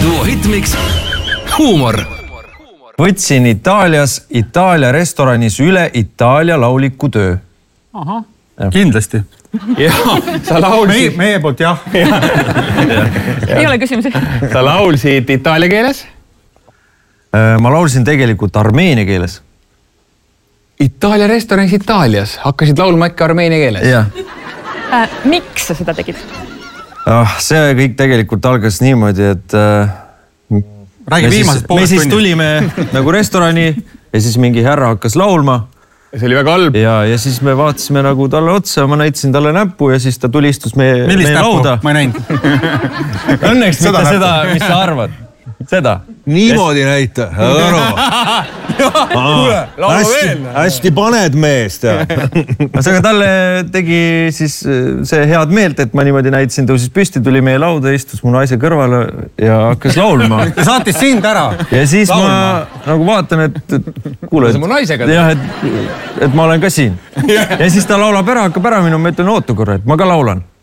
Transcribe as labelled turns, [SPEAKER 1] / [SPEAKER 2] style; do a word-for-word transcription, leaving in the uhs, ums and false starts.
[SPEAKER 1] duo hitmiks huumor.
[SPEAKER 2] Võtsin Itaalias Itaalia restoranis üle Itaalia lauliku töö.
[SPEAKER 3] Aha, kindlasti.
[SPEAKER 4] Jaa, sa laulsid...
[SPEAKER 3] Meie, meie poolt jah.
[SPEAKER 5] Ei ole küsimusi.
[SPEAKER 4] Sa laulsid itaalia keeles?
[SPEAKER 2] Ma laulsin tegelikult armeenia keeles.
[SPEAKER 4] Itaalia restoranis Itaalias. Hakkasid laulma äkki armeenia keeles?
[SPEAKER 2] Jah.
[SPEAKER 5] Äh, miks sa seda tegid?
[SPEAKER 2] Ah, see kõik tegelikult algas niimoodi, et äh,
[SPEAKER 3] Räägi viimased pooled
[SPEAKER 2] tunnid. Me siis tulime nagu restorani ja siis mingi härra hakkas laulma.
[SPEAKER 4] See oli väga halb.
[SPEAKER 2] Ja, ja siis me vaatasime nagu talle otsa, ma näitasin talle näppu ja siis ta tuli istus meie,
[SPEAKER 3] meie lauda.
[SPEAKER 2] Millist
[SPEAKER 3] näppu? Ma ei näinud.
[SPEAKER 2] Õnneks mitte seda, mis sa arvad. Seda.
[SPEAKER 6] Niimoodi yes. näita. Aru.
[SPEAKER 4] Kuule, laulu veel.
[SPEAKER 6] Hästi paned meest.
[SPEAKER 2] Aga talle tegi siis see head meelt, et ma niimoodi näitasin, tõusis püsti, tuli meie lauda, istus mu naise kõrvale ja hakkas laulma.
[SPEAKER 3] Ja saatis sind ära.
[SPEAKER 2] Ja siis laulma. Ma nagu vaatan, et, et kuule,
[SPEAKER 4] et, mu naisega,
[SPEAKER 2] jah, et, et ma olen ka siin. Ja siis ta laulab ära, hakkab ära minu, ma ütlen ootu korra, et ma ka laulan.